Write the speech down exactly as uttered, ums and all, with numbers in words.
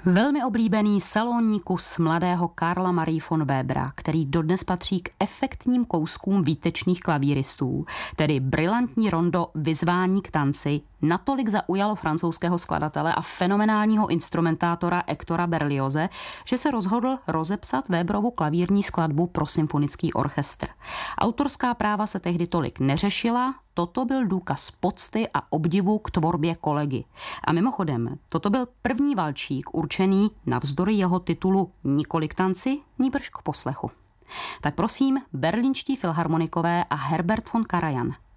Velmi oblíbený salonní kus mladého Karla Marie von Webera, který dodnes patří k efektním kouskům výtečných klavíristů, tedy brilantní rondo Vyzvání k tanci, natolik zaujalo francouzského skladatele a fenomenálního instrumentátora Hectora Berlioze, že se rozhodl rozepsat Weberovu klavírní skladbu pro symfonický orchestr. Autorská práva se tehdy tolik neřešila, toto byl důkaz pocty a obdivu k tvorbě kolegy. A mimochodem, toto byl první valčík určený navzdory jeho titulu nikoli k tanci, nýbrž k poslechu. Tak prosím, berlínští filharmonikové a Herbert von Karajan,